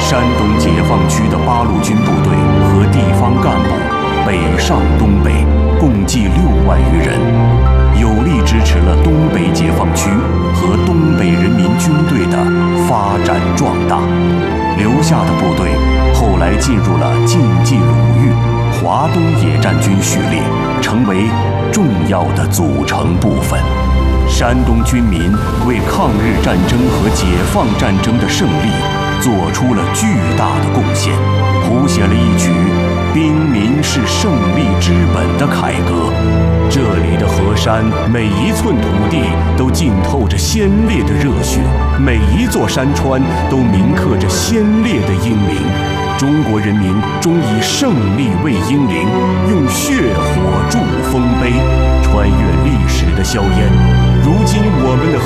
山东解放区的八路军部队和地方干部北上东北，共计6万余人，有力支持了东北解放区和东北人民军队的发展壮大。留下的部队后来进入了晋冀鲁豫、华东野战军序列，成为重要的组成部分。山东军民为抗日战争和解放战争的胜利做出了巨大的贡献，谱写了一曲兵民是胜利之本的凯歌。这里的河山，每一寸土地都浸透着鲜烈的热血，每一座山川都铭刻着鲜烈的英名。中国人民终以胜利为英灵，用血火铸丰碑，穿越历史的硝烟。如今我们的